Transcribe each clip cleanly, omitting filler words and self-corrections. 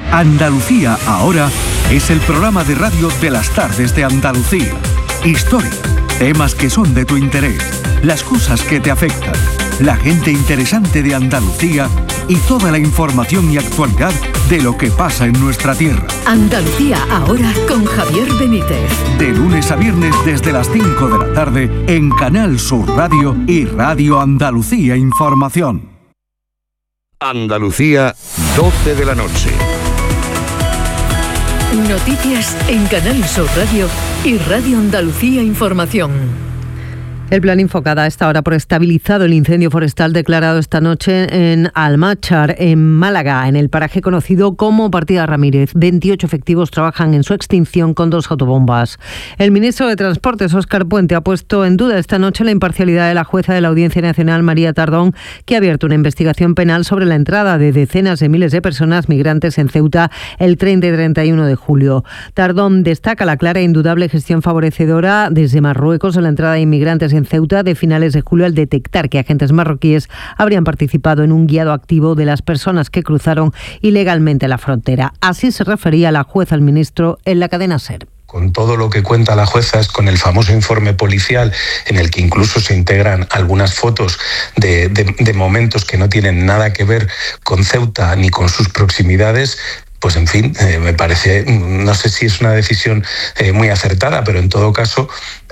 Andalucía Ahora es el programa de radio de las tardes de Andalucía. Historia, temas que son de tu interés, las cosas que te afectan, la gente interesante de Andalucía y toda la información y actualidad de lo que pasa en nuestra tierra. Andalucía Ahora con Javier Benítez. De lunes a viernes desde las 5 de la tarde en Canal Sur Radio y Radio Andalucía Información. Andalucía, 12 de la noche. Noticias en Canal Sur Radio y Radio Andalucía Información. El plan Infocada está ahora por estabilizado el incendio forestal declarado esta noche en Almáchar, en Málaga, en el paraje conocido como Partida Ramírez. 28 efectivos trabajan en su extinción con 2 autobombas. El ministro de Transportes, Óscar Puente, ha puesto en duda esta noche la imparcialidad de la jueza de la Audiencia Nacional, María Tardón, que ha abierto una investigación penal sobre la entrada de decenas de miles de personas migrantes en Ceuta el 30 y 31 de julio. Tardón destaca la clara e indudable gestión favorecedora desde Marruecos en la entrada de inmigrantes en Ceuta de finales de julio, al detectar que agentes marroquíes habrían participado en un guiado activo de las personas que cruzaron ilegalmente la frontera. Así se refería la jueza al ministro en la cadena SER. Con todo lo que cuenta la jueza, es con el famoso informe policial en el que incluso se integran algunas fotos de momentos que no tienen nada que ver con Ceuta ni con sus proximidades. Pues en fin, me parece, no sé si es una decisión muy acertada, pero en todo caso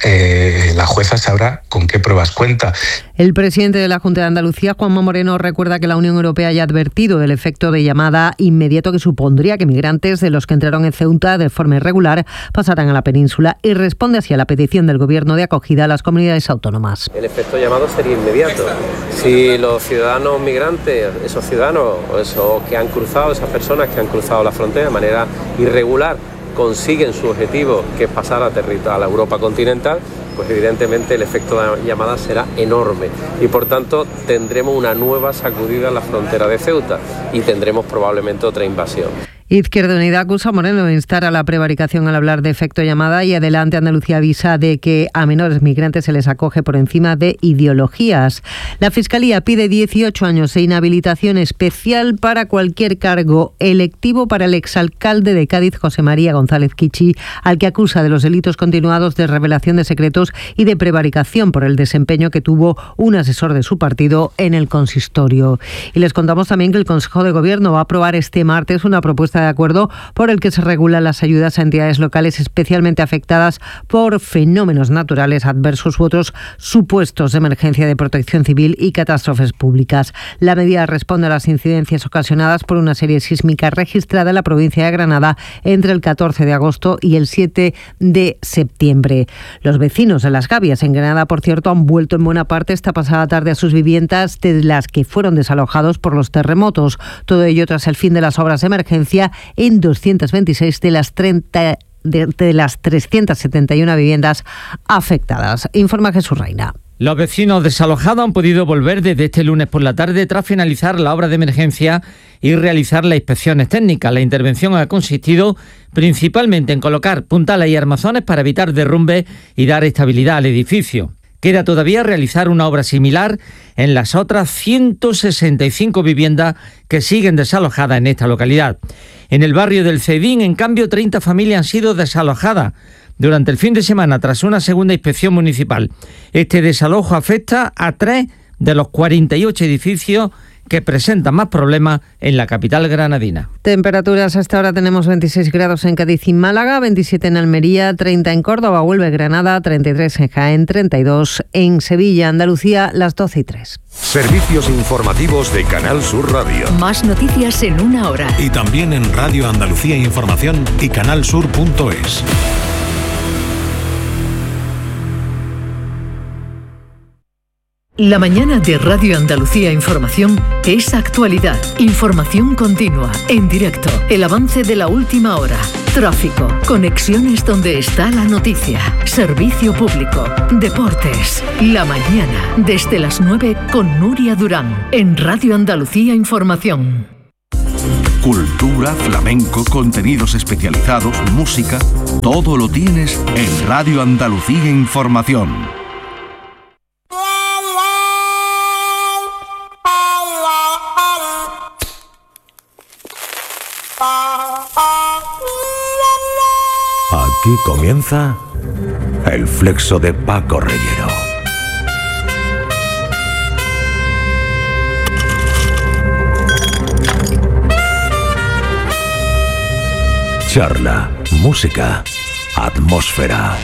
la jueza sabrá con qué pruebas cuenta. El presidente de la Junta de Andalucía, Juanma Moreno, recuerda que la Unión Europea ya ha advertido del efecto de llamada inmediato que supondría que migrantes de los que entraron en Ceuta de forma irregular pasaran a la península, y responde así a la petición del Gobierno de acogida a las comunidades autónomas. El efecto llamado sería inmediato. Si los ciudadanos migrantes, esos ciudadanos o esos que han cruzado, esas personas que han cruzado la frontera de manera irregular, consiguen su objetivo, que es pasar a la Europa continental, pues evidentemente el efecto de llamada será enorme y por tanto tendremos una nueva sacudida en la frontera de Ceuta y tendremos probablemente otra invasión. Izquierda Unida acusa a Moreno de instar a la prevaricación al hablar de efecto llamada, y Adelante Andalucía avisa de que a menores migrantes se les acoge por encima de ideologías. La Fiscalía pide 18 años de inhabilitación especial para cualquier cargo electivo para el exalcalde de Cádiz, José María González Kichi, al que acusa de los delitos continuados de revelación de secretos y de prevaricación por el desempeño que tuvo un asesor de su partido en el consistorio. Y les contamos también que el Consejo de Gobierno va a aprobar este martes una propuesta de acuerdo por el que se regulan las ayudas a entidades locales especialmente afectadas por fenómenos naturales adversos u otros supuestos de emergencia de protección civil y catástrofes públicas. La medida responde a las incidencias ocasionadas por una serie sísmica registrada en la provincia de Granada entre el 14 de agosto y el 7 de septiembre. Los vecinos de Las Gavias, en Granada, por cierto, han vuelto en buena parte esta pasada tarde a sus viviendas de las que fueron desalojados por los terremotos. Todo ello tras el fin de las obras de emergencia en 226 de las 371 viviendas afectadas. Informa Jesús Reina. Los vecinos desalojados han podido volver desde este lunes por la tarde tras finalizar la obra de emergencia y realizar las inspecciones técnicas. La intervención ha consistido principalmente en colocar puntales y armazones para evitar derrumbes y dar estabilidad al edificio. Queda todavía realizar una obra similar en las otras 165 viviendas que siguen desalojadas en esta localidad. En el barrio del Cedín, en cambio, 30 familias han sido desalojadas durante el fin de semana tras una segunda inspección municipal. Este desalojo afecta a 3 de los 48 edificios que presentan más problemas en la capital granadina. Temperaturas hasta ahora: tenemos 26 grados en Cádiz y Málaga, 27 en Almería, 30 en Córdoba, Huelva y Granada, 33 en Jaén, 32 en Sevilla. Andalucía, las 12:03. Servicios informativos de Canal Sur Radio. Más noticias en una hora. Y también en Radio Andalucía Información y canalsur.es. La mañana de Radio Andalucía Información es actualidad, información continua, en directo, el avance de la última hora, tráfico, conexiones donde está la noticia, servicio público, deportes. La mañana, desde las 9 con Nuria Durán, en Radio Andalucía Información. Cultura, flamenco, contenidos especializados, música, todo lo tienes en Radio Andalucía Información. Aquí comienza el flexo de Paco Reyero. Charla, música, atmósfera.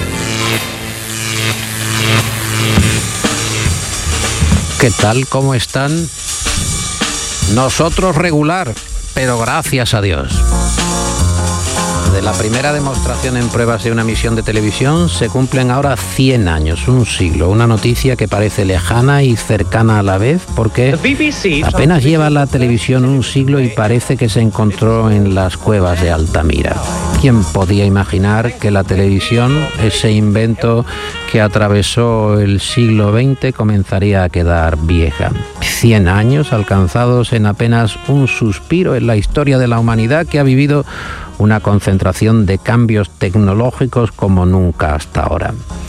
¿Qué tal? ¿Cómo están? Nosotros regular, pero gracias a Dios. De la primera demostración en pruebas de una emisión de televisión se cumplen ahora 100 años, un siglo. Una noticia que parece lejana y cercana a la vez, porque apenas lleva la televisión un siglo y parece que se encontró en las cuevas de Altamira. ¿Quién podía imaginar que la televisión, ese invento que atravesó el siglo XX, comenzaría a quedar vieja? 100 años alcanzados en apenas un suspiro en la historia de la humanidad, que ha vivido una concentración de cambios tecnológicos como nunca hasta ahora.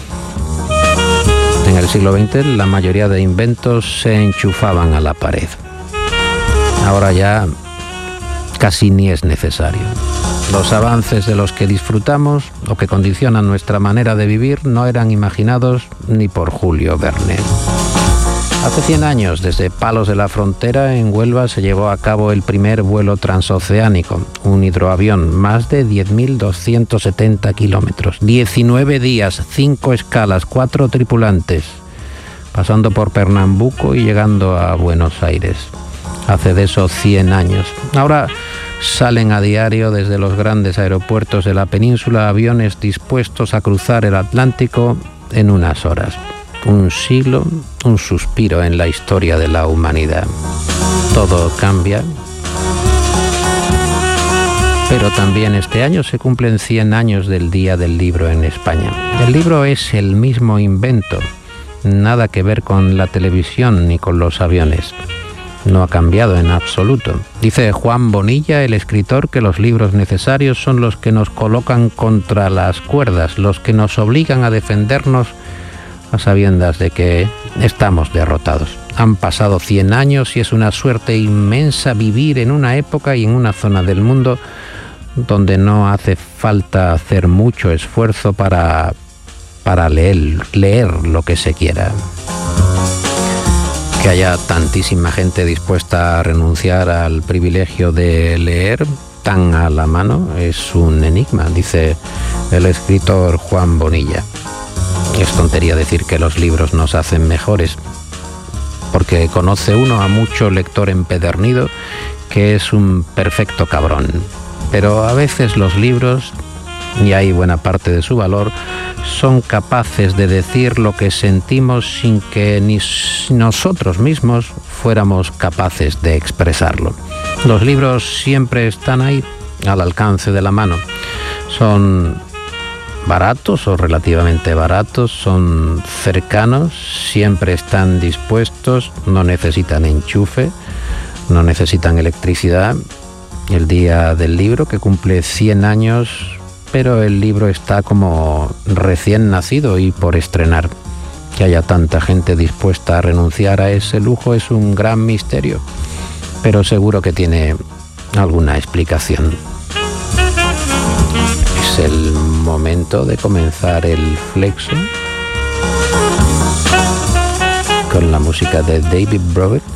En el siglo XX la mayoría de inventos se enchufaban a la pared. Ahora ya casi ni es necesario. Los avances de los que disfrutamos o que condicionan nuestra manera de vivir no eran imaginados ni por Julio Verne. Hace 100 años, desde Palos de la Frontera, en Huelva, se llevó a cabo el primer vuelo transoceánico, un hidroavión, más de 10.270 kilómetros, 19 días, 5 escalas, 4 tripulantes, pasando por Pernambuco y llegando a Buenos Aires. Hace de eso 100 años. Ahora salen a diario desde los grandes aeropuertos de la península aviones dispuestos a cruzar el Atlántico en unas horas. Un siglo, un suspiro en la historia de la humanidad. Todo cambia. Pero también este año se cumplen 100 años del Día del Libro en España. El libro es el mismo invento, nada que ver con la televisión ni con los aviones. No ha cambiado en absoluto. Dice Juan Bonilla, el escritor, que los libros necesarios son los que nos colocan contra las cuerdas, los que nos obligan a defendernos a sabiendas de que estamos derrotados. Han pasado 100 años y es una suerte inmensa vivir en una época y en una zona del mundo donde no hace falta hacer mucho esfuerzo para leer lo que se quiera. Que haya tantísima gente dispuesta a renunciar al privilegio de leer tan a la mano es un enigma, dice el escritor Juan Bonilla. Es tontería decir que los libros nos hacen mejores, porque conoce uno a mucho lector empedernido que es un perfecto cabrón. Pero a veces los libros, y hay buena parte de su valor, son capaces de decir lo que sentimos sin que ni nosotros mismos fuéramos capaces de expresarlo. Los libros siempre están ahí, al alcance de la mano. Son baratos o relativamente baratos, son cercanos, siempre están dispuestos, no necesitan enchufe, no necesitan electricidad. El Día del Libro, que cumple 100 años, pero el libro está como recién nacido y por estrenar. Que haya tanta gente dispuesta a renunciar a ese lujo es un gran misterio, pero seguro que tiene alguna explicación. Es el momento de comenzar el flexo con la música de David Browett